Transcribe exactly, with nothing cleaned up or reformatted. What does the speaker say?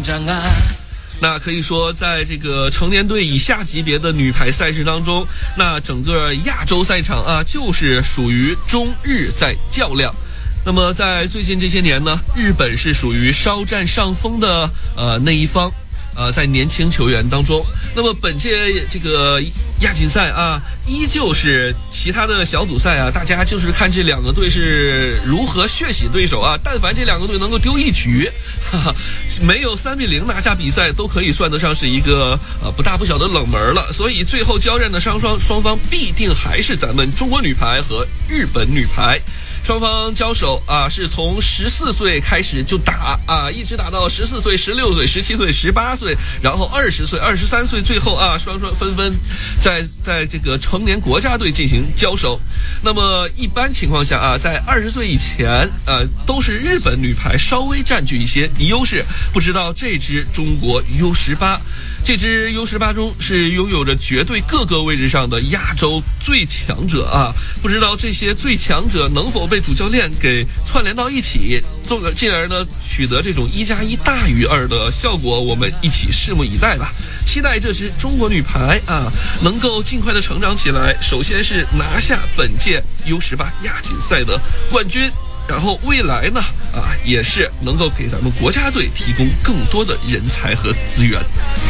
障啊。 那可以说，在这个成年队以下级别的女排赛事当中，那整个亚洲赛场啊，就是属于中日在较量。那么在最近这些年呢，日本是属于稍占上风的呃那一方。呃，在年轻球员当中，那么本届这个亚锦赛啊，依旧是其他的小组赛啊，大家就是看这两个队是如何血洗对手啊。但凡这两个队能够丢一局，哈哈，没有三比零拿下比赛，都可以算得上是一个呃不大不小的冷门了。所以最后交战的双双双方必定还是咱们中国女排和日本女排。双方交手啊，是从十四岁开始就打啊，一直打到十四岁、十六岁、十七岁、十八岁，然后二十岁、二十三岁，最后啊，双双纷纷在在这个成年国家队进行交手。那么一般情况下啊，在二十岁以前，呃，都是日本女排稍微占据一些优势。不知道这支中国 U 十八。这支 U 十八 中是拥有着绝对各个位置上的亚洲最强者啊！不知道这些最强者能否被主教练给串联到一起，进而呢取得这种一加一大于二的效果，我们一起拭目以待吧。期待这支中国女排啊能够尽快的成长起来，首先是拿下本届 U 十八 亚锦赛的冠军。然后未来呢啊也是能够给咱们国家队提供更多的人才和资源。